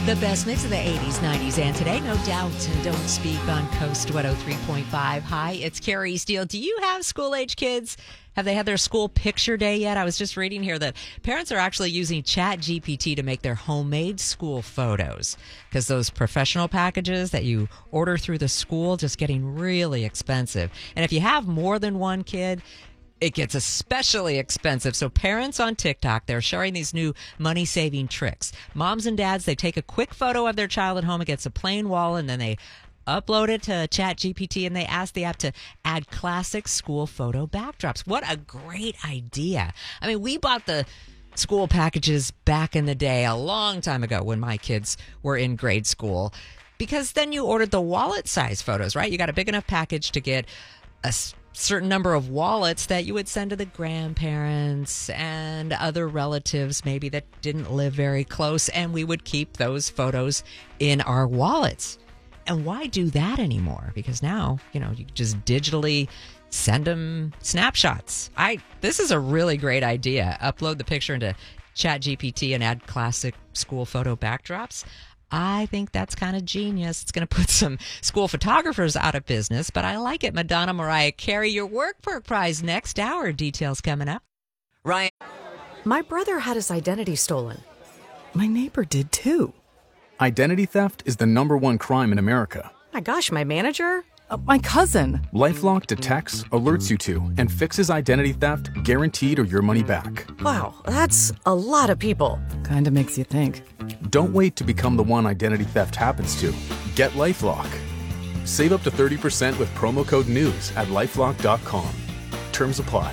The best mix of the 80s, 90s, and today, no doubt. Don't Speak on Coast 103.5. Hi, it's Carrie Steele. Do you have school-age kids? Have they had their school picture day yet? I was just reading here that parents are actually using ChatGPT to make their homemade school photos because those professional packages that you order through the school just getting really expensive. And if you have more than one kid, it gets especially expensive. So parents on TikTok, they're sharing these new money-saving tricks. Moms and dads, they take a quick photo of their child at home against a plain wall, and then they upload it to ChatGPT, and they ask the app to add classic school photo backdrops. What a great idea. I mean, we bought the school packages back in the day, a long time ago when my kids were in grade school, because then you ordered the wallet-size photos, right? You got a big enough package to get a certain number of wallets that you would send to the grandparents and other relatives maybe that didn't live very close, and we would keep those photos in our wallets. And why do that anymore? Because now, you just digitally send them snapshots. This is a really great idea. Upload the picture into ChatGPT and add classic school photo backdrops. I think that's kind of genius. It's going to put some school photographers out of business, but I like it. Madonna Mariah Carey, your Work Perk Prize next hour. Details coming up. Ryan. My brother had his identity stolen. My neighbor did too. Identity theft is the #1 crime in America. My gosh, my manager? My cousin. LifeLock detects, alerts you to, and fixes identity theft guaranteed or your money back. Wow, that's a lot of people. Kinda makes you think. Don't wait to become the one identity theft happens to. Get LifeLock. Save up to 30% with promo code NEWS at LifeLock.com. Terms apply.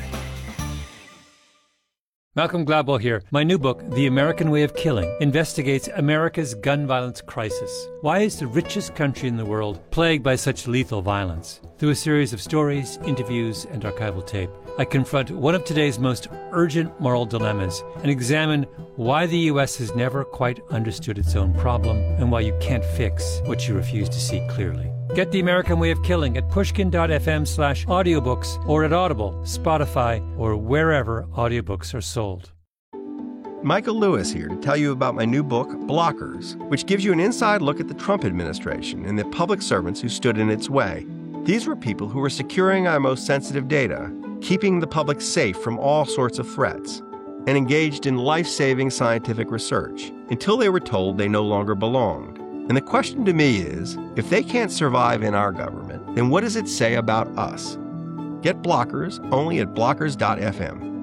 Malcolm Gladwell here. My new book, The American Way of Killing, investigates America's gun violence crisis. Why is the richest country in the world plagued by such lethal violence? Through a series of stories, interviews, and archival tape, I confront one of today's most urgent moral dilemmas and examine why the U.S. has never quite understood its own problem and why you can't fix what you refuse to see clearly. Get The American Way of Killing at pushkin.fm/audiobooks or at Audible, Spotify, or wherever audiobooks are sold. Michael Lewis here to tell you about my new book, Blockers, which gives you an inside look at the Trump administration and the public servants who stood in its way. These were people who were securing our most sensitive data, keeping the public safe from all sorts of threats, and engaged in life-saving scientific research until they were told they no longer belonged. And the question to me is, if they can't survive in our government, then what does it say about us? Get Blockers only at blockers.fm.